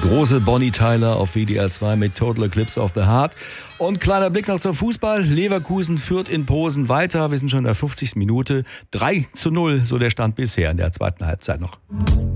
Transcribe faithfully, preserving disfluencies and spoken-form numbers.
große Bonnie Tyler auf W D R zwei mit Total Eclipse of the Heart. Und kleiner Blick noch zum Fußball. Leverkusen führt in Posen weiter. Wir sind schon in der fünfzigsten Minute. drei zu null, so der Stand bisher in der zweiten Halbzeit noch.